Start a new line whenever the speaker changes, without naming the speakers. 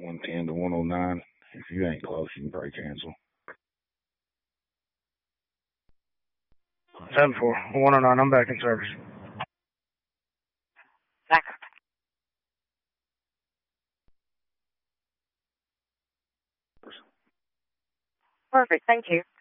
110 to 109. If you ain't close, you can probably cancel.
7-4, 109, I'm back in service.
Back. Perfect, thank you.